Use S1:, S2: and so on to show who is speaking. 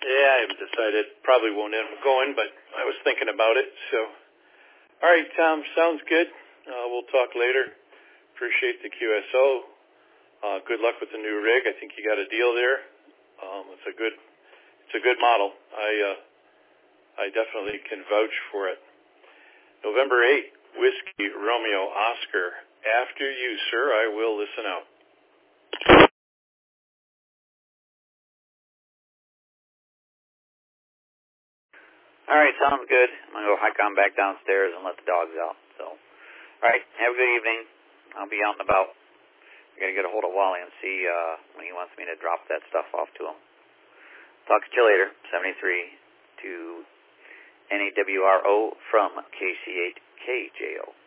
S1: Yeah, I haven't decided. Probably won't end up going, but I was thinking about it. So, all right, Tom, sounds good. We'll talk later. Appreciate the QSO. Good luck with the new rig. I think you got a deal there. It's a good model. I definitely can vouch for it. November 8th, Whiskey Romeo Oscar. After you, sir. I will listen out.
S2: All right, sounds good. I'm going to go hike on back downstairs and let the dogs out. So, all right, have a good evening. I'll be out and about. I got to get a hold of Wally and see when he wants me to drop that stuff off to him. Talk to you later. 73 to NAWRO from KC8KJO.